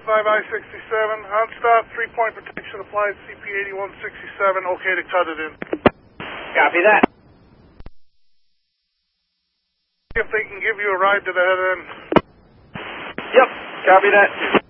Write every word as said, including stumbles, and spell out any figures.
five I sixty-seven. On stop, three-point protection applied, C P eighty-one sixty-seven. Okay to cut it in. Copy that. If they can give you a ride to the head end. Yep, copy that.